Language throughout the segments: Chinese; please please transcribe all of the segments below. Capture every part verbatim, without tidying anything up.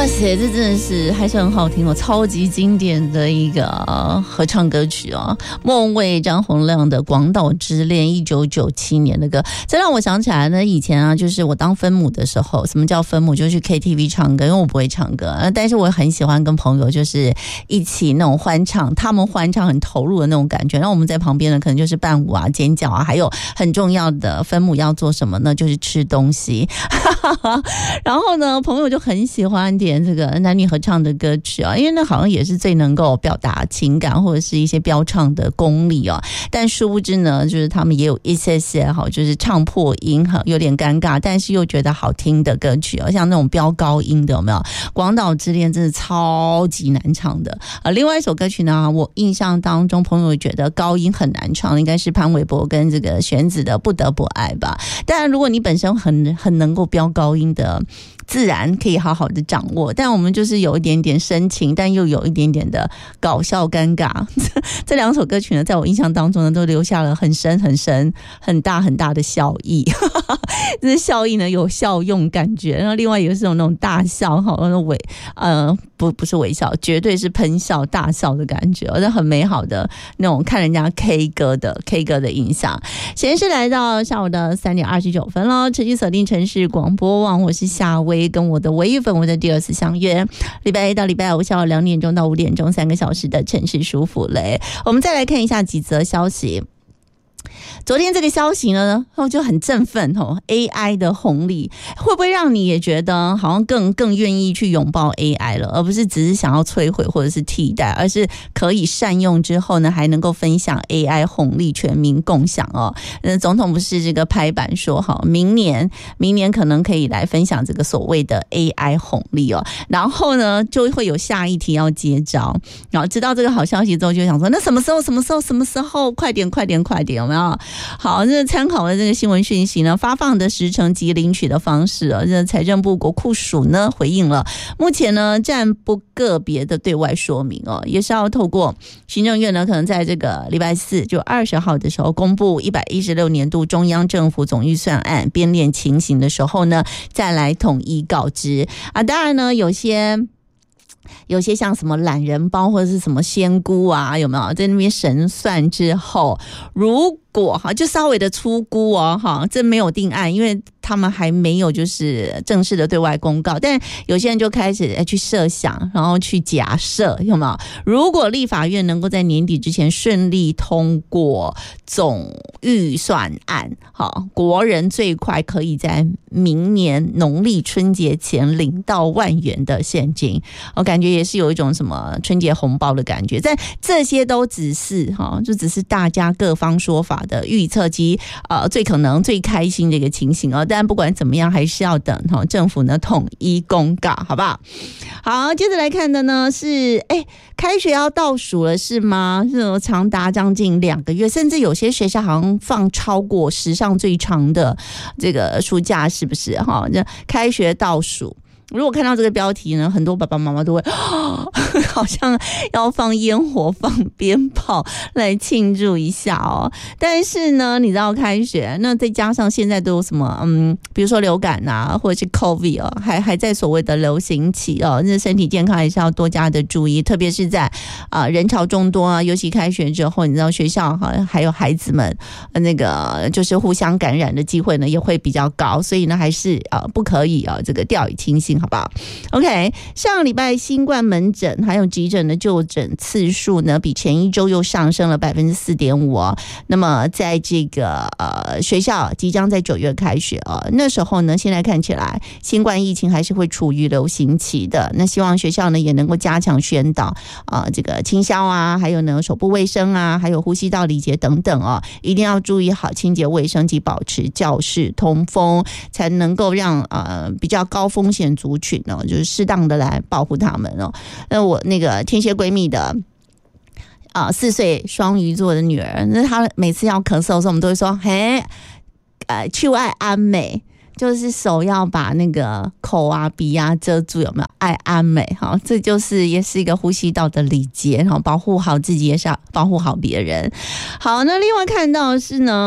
塞，这真的是还是很好听哦，超级经典的一个合唱歌曲哦。莫文蔚、张洪量的《广岛之恋》，一九九七年的歌，这让我想起来呢，以前啊，就是我当分母的时候，什么叫分母？就去 K T V 唱歌，因为我不会唱歌，但是我很喜欢跟朋友就是一起那种欢唱，他们欢唱很投入的那种感觉，然后我们在旁边呢，可能就是伴舞啊、尖叫啊，还有很重要的分母要做什么呢？就是吃东西。然后呢，朋友就很喜欢点这个男女合唱的歌曲啊，因为那好像也是最能够表达情感或者是一些标唱的功力啊。但殊不知呢，就是他们也有一些些哈，就是唱破音哈，有点尴尬，但是又觉得好听的歌曲啊，像那种飙高音的有没有？《广岛之恋》真的超级难唱的啊。另外一首歌曲呢，我印象当中朋友觉得高音很难唱，应该是潘玮柏跟这个玄子的《不得不爱》吧。当然，如果你本身很很能够飙高音的，自然可以好好的掌握，但我们就是有一点点深情，但又有一点点的搞笑尴尬。这两首歌曲呢，在我印象当中呢，都留下了很深很深很大很大的笑意。这笑意呢有效用感觉，然后另外也是有那种大笑哈，那微呃不不是微笑，绝对是喷笑大笑的感觉，那很美好的那种看人家 K 歌的 K 歌的印象。现在是来到下午的三点二十九分了，持续锁定城市广播网，我是夏薇，跟我的微雨粉我的第二次相约，礼拜一到礼拜五下午两点钟到五点钟三个小时的城市舒服嘞。我们再来看一下几则消息。昨天这个消息呢，就很振奋哦 ，A I 的红利会不会让你也觉得好像更更愿意去拥抱 A I 了，而不是只是想要摧毁或者是替代，而是可以善用之后呢，还能够分享 A I 红利，全民共享哦。呃，总统不是这个拍板说哈，明年明年可能可以来分享这个所谓的 A I 红利哦，然后呢就会有下一题要接招，然后知道这个好消息之后，就想说那什么时候什么时候什么时候，快点快点快点，有没有？好，这参考了这个新闻讯息呢，发放的时程及领取的方式啊，这财政部国库署呢回应了，目前呢暂不个别的对外说明哦，也是要透过行政院呢，可能在这个礼拜四就二十号的时候公布一百一十六年度中央政府总预算案编列情形的时候呢，再来统一告知啊。当然呢，有些。有些像什么懒人包或者是什么仙姑啊，有没有在那边神算之后，如果哈就稍微的粗估哦哈，这没有定案，因为他们还没有就是正式的对外公告，但有些人就开始去设想，然后去假设，有没有？如果立法院能够在年底之前顺利通过总预算案，好，国人最快可以在明年农历春节前领到万元的现金，我感觉也是有一种什么春节红包的感觉。但这些都只是哈，就只是大家各方说法的预测及呃最可能最开心的一个情形哦。但不管怎么样，还是要等哈政府呢统一公告，好不好？好，接着来看的呢是，哎，开学要倒数了是吗？是长达将近两个月，甚至有些学校好像放超过史上最长的这个暑假，是不是？哈，这开学倒数。如果看到这个标题呢，很多爸爸妈妈都会、哦、好像要放烟火放鞭炮来庆祝一下哦。但是呢你知道开学，那再加上现在都有什么嗯，比如说流感啊，或者是 COVID 哦，还还在所谓的流行期哦，那身体健康还是要多加的注意，特别是在啊、呃、人潮众多啊，尤其开学之后，你知道学校哈还有孩子们那个就是互相感染的机会呢也会比较高，所以呢还是啊、呃、不可以啊、呃、这个掉以轻心。好不好 ？OK， 上礼拜新冠门诊还有急诊的就诊次数呢，比前一周又上升了百分之四点五哦。那么在这个呃学校即将在九月开学哦，那时候呢，现在看起来新冠疫情还是会处于流行期的。那希望学校呢也能够加强宣导啊、呃，这个清消啊，还有呢手部卫生啊，还有呼吸道礼节等等哦，一定要注意好清洁卫生及保持教室通风，才能够让呃比较高风险族群哦，就是适当的来保护他们哦。那我那个天蝎闺蜜的啊，四岁双鱼座的女儿，那她每次要咳嗽的时候，我们都会说，嘿，呃，去爱安美。就是手要把那个口啊鼻啊遮住，有没有？爱安美，好，这就是也是一个呼吸道的礼节，然后保护好自己也是要保护好别人。好，那另外看到的是呢，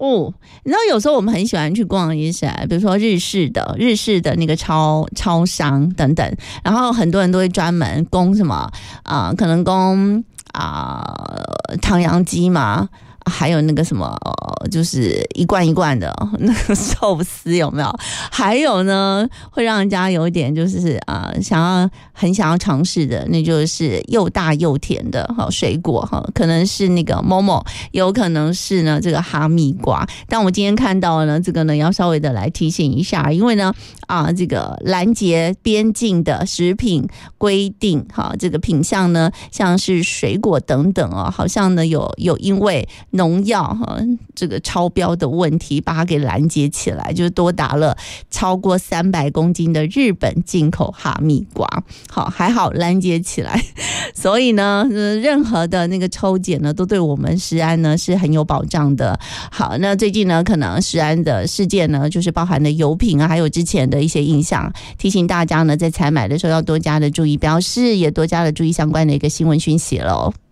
哦，你知道有时候我们很喜欢去逛一些，比如说日式的日式的那个超超商等等，然后很多人都会专门供什么啊、呃，可能供啊、呃、唐扬鸡嘛。还有那个什么，就是一罐一罐的那个寿司有没有？还有呢，会让人家有一点就是啊、呃，想要很想要尝试的，那就是又大又甜的哈水果哈，可能是那个某某，有可能是呢这个哈密瓜。但我今天看到呢，这个呢要稍微的来提醒一下，因为呢啊，这个拦截边境的食品规定哈，这个品项呢，像是水果等等哦，好像呢有有因为农药哈这个超标的问题，把它给拦截起来，就是多达了超过三百公斤的日本进口哈密瓜。好，还好拦截起来，所以呢，任何的那个抽检呢，都对我们食安呢是很有保障的。好，那最近呢，可能食安的事件呢，就是包含的油品啊，还有之前的一些影响，提醒大家呢，在采买的时候要多加的注意标示，也多加的注意相关的一个新闻讯息喽。